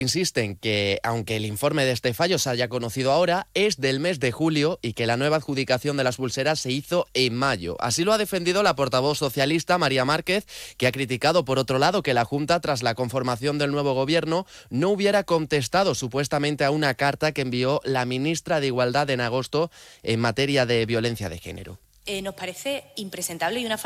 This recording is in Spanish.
Insisten que, aunque el informe de este fallo se haya conocido ahora, es del mes de julio y que la nueva adjudicación de las pulseras se hizo en mayo. Así lo ha defendido la portavoz socialista María Márquez, que ha criticado, por otro lado, que la Junta, tras la conformación del nuevo gobierno, no hubiera contestado supuestamente a una carta que envió la ministra de Igualdad en agosto en materia de violencia de género. Nos parece impresentable y una